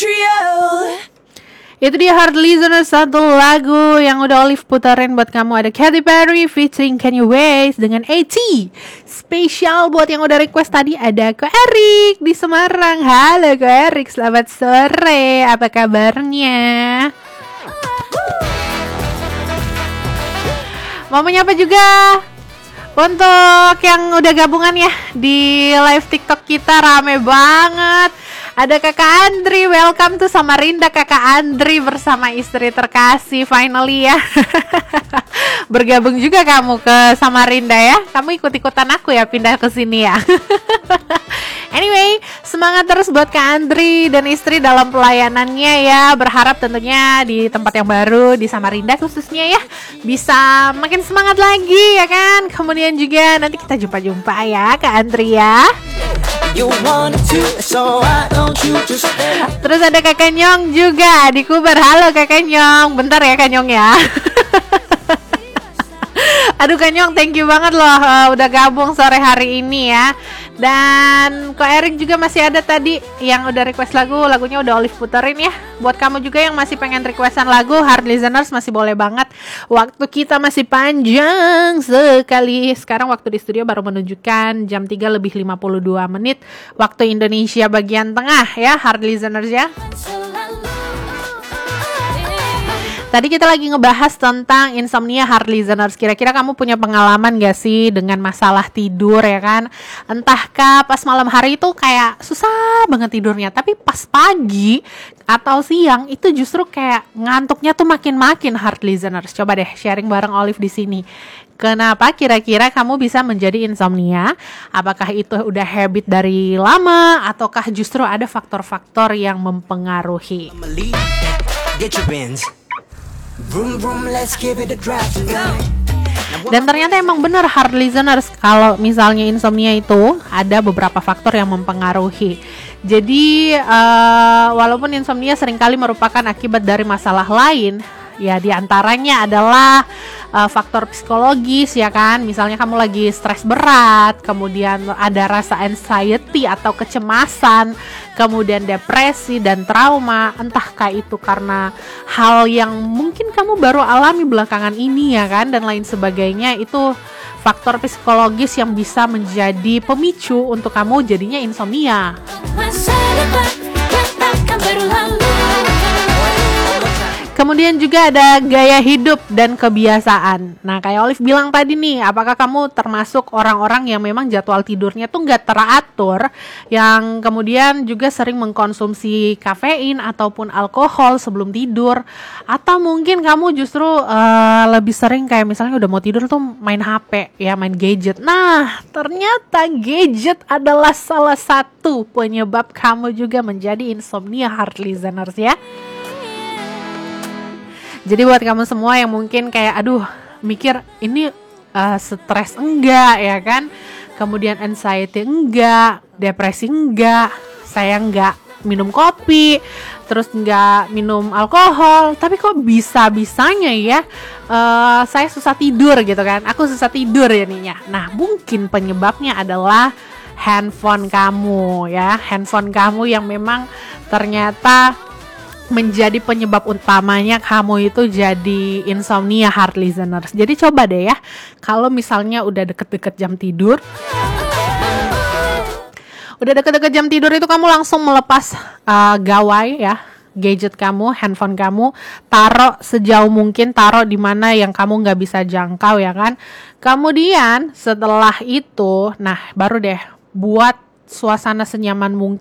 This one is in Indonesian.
Itu dia Heart Listeners, satu lagu yang udah Olive puterin buat kamu. Ada Katy Perry featuring Kanye West dengan AT. Spesial buat yang udah request tadi, ada Ko Erik di Semarang. Halo Ko Erik, selamat sore, apa kabarnya? Mau menyapa juga untuk yang udah gabungan ya di live TikTok kita, rame banget. Ada Kakak Andri, welcome to Samarinda Kakak Andri bersama istri terkasih finally ya. Bergabung juga kamu ke Samarinda ya. Kamu ikut-ikutan aku ya pindah ke sini ya. Anyway, semangat terus buat Kak Andri dan istri dalam pelayanannya ya. Berharap tentunya di tempat yang baru di Samarinda khususnya ya bisa makin semangat lagi ya kan. Kemudian juga nanti kita jumpa-jumpa ya Kak Andri ya. Terus ada Kakak Nyong juga di Kubar. Halo Kakak Nyong. Bentar ya Kak Nyong ya. Aduh Kak Nyong, thank you banget loh udah gabung sore hari ini ya. Dan Ko Erik juga masih ada tadi yang udah request lagunya udah Olive puterin ya. Buat kamu juga yang masih pengen requestan lagu, Heart Listeners masih boleh banget. Waktu kita masih panjang sekali. Sekarang waktu di studio baru menunjukkan jam 3:52 waktu Indonesia bagian tengah ya, Heart Listeners ya. Tadi kita lagi ngebahas tentang insomnia Heart Listeners. Kira-kira kamu punya pengalaman gak sih dengan masalah tidur ya kan? Entahkah pas malam hari itu kayak susah banget tidurnya, tapi pas pagi atau siang itu justru kayak ngantuknya tuh makin-makin Heart Listeners. Coba deh sharing bareng Olive di sini. Kenapa kira-kira kamu bisa menjadi insomnia? Apakah itu udah habit dari lama ataukah justru ada faktor-faktor yang mempengaruhi? Get your bins. Vroom, vroom, let's give it a drive tonight. Dan ternyata emang benar Heart Listeners, kalau misalnya insomnia itu ada beberapa faktor yang mempengaruhi. Jadi walaupun insomnia seringkali merupakan akibat dari masalah lain, ya diantaranya adalah faktor psikologis ya kan. Misalnya kamu lagi stres berat, kemudian ada rasa anxiety atau kecemasan, kemudian depresi dan trauma. Entahkah itu karena hal yang mungkin kamu baru alami belakangan ini ya kan, dan lain sebagainya. Itu faktor psikologis yang bisa menjadi pemicu untuk kamu jadinya insomnia. Kemudian juga ada gaya hidup dan kebiasaan. Nah, kayak Olive bilang tadi nih, apakah kamu termasuk orang-orang yang memang jadwal tidurnya tuh nggak teratur, yang kemudian juga sering mengkonsumsi kafein ataupun alkohol sebelum tidur, atau mungkin kamu justru lebih sering kayak misalnya udah mau tidur tuh main HP, ya main gadget. Nah, ternyata gadget adalah salah satu penyebab kamu juga menjadi insomnia Heart Listeners ya. Jadi buat kamu semua yang mungkin kayak aduh mikir ini stres enggak ya kan, kemudian anxiety enggak, depresi enggak, saya enggak minum kopi, terus enggak minum alkohol, tapi kok bisa-bisanya ya saya susah tidur gitu kan, aku susah tidur jadinya. Nah mungkin penyebabnya adalah handphone kamu ya, handphone kamu yang memang ternyata menjadi penyebab utamanya kamu itu jadi insomnia Heart Listeners. Jadi coba deh ya, kalau misalnya udah deket-deket jam tidur, itu kamu langsung melepas gawai ya, gadget kamu, handphone kamu, taruh sejauh mungkin, taruh di mana yang kamu nggak bisa jangkau ya kan. Kemudian setelah itu, nah baru deh buat suasana senyaman mungkin